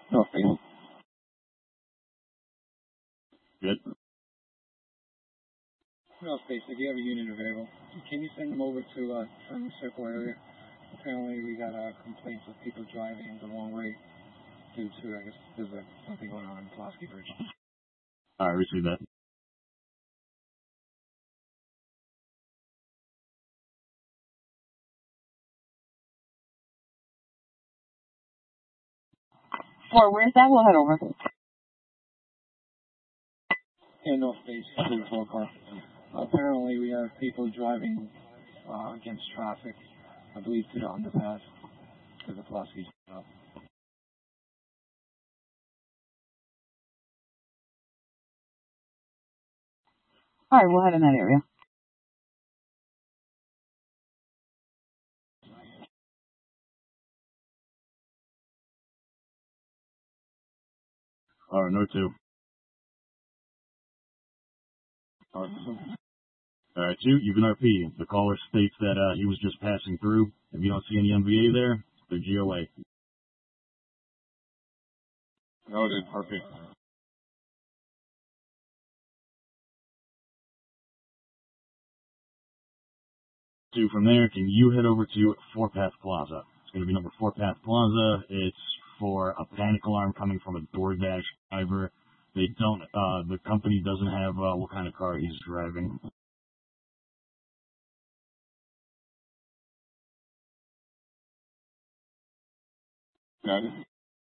No, thanks. Good. No space. If you have a unit available, can you send them over to Friendly Circle area? Apparently, we got complaints of people driving the wrong way due to, I guess, there's something going on in Pulaski Bridge. All right, receive that. Or where's that? We'll head over. Yeah, no space. Please, full car. Apparently, we have people driving against traffic, I believe, to the underpass because of Pulaski's up. All right, we'll head in that area. All right, no two. All right, All right, two. You've been RP. The caller states that he was just passing through. If you don't see any MVA there, they're GOA. noted. Perfect. Two from there, can you head over to Four Path Plaza? It's going to be number Four Path Plaza. It's for a panic alarm coming from a DoorDash driver. They don't, the company doesn't have what kind of car he's driving. Got it.